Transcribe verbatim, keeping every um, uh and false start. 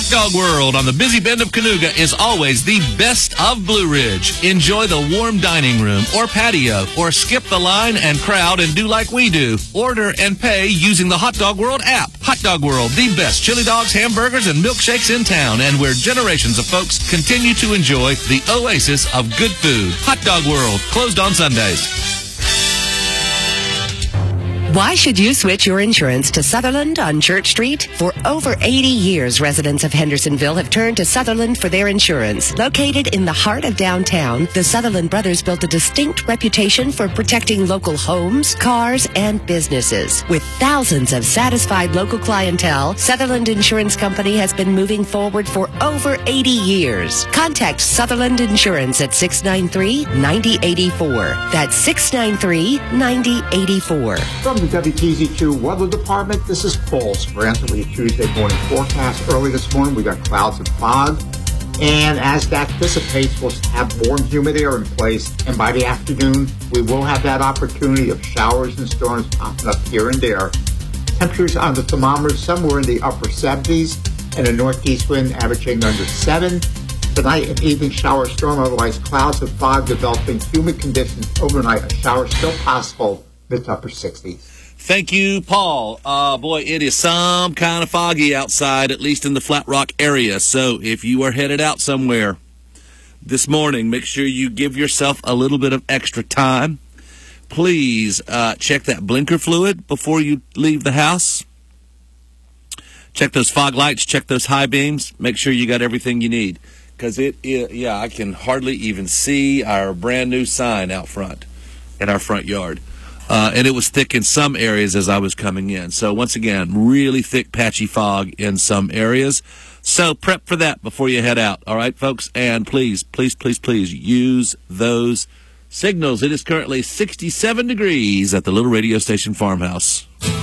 Hot Dog World on the busy bend of Cayuga is always the best of Blue Ridge. Enjoy the warm dining room or patio, or skip the line and crowd and do like we do. Order and pay using the Hot Dog World app. Hot Dog World, the best chili dogs, hamburgers, and milkshakes in town, and where generations of folks continue to enjoy the oasis of good food. Hot Dog World, closed on Sundays. Why should you switch your insurance to Sutherland on Church Street? For over eighty years, residents of Hendersonville have turned to Sutherland for their insurance. Located in the heart of downtown, the Sutherland brothers built a distinct reputation for protecting local homes, cars, and businesses. With thousands of satisfied local clientele, Sutherland Insurance Company has been moving forward for over eighty years. Contact Sutherland Insurance at six nine three, nine zero eight four. That's six nine three, nine zero eight four. From the W T Z two Weather Department, this is Paul Sprant with your Tuesday morning forecast. Early this morning, we got clouds and fog, and as that dissipates, we'll have warm, humid air in place, and by the afternoon, we will have that opportunity of showers and storms popping up here and there. Temperatures on the thermometer somewhere in the upper seventies, and a northeast wind averaging under seven. Tonight, an evening shower storm, otherwise clouds and fog developing, humid conditions overnight, a shower still possible, mid to upper sixties. Thank you, Paul. Uh, boy, it is some kind of foggy outside, at least in the Flat Rock area. So if you are headed out somewhere this morning, make sure you give yourself a little bit of extra time. Please uh, check that blinker fluid before you leave the house. Check those fog lights. Check those high beams. Make sure you got everything you need. Because, it, it, yeah, I can hardly even see our brand new sign out front in our front yard. Uh, and it was thick in some areas as I was coming in. So, once again, really thick, patchy fog in some areas. So, prep for that before you head out. All right, folks? And please, please, please, please use those signals. It is currently sixty-seven degrees at the Little Radio Station Farmhouse.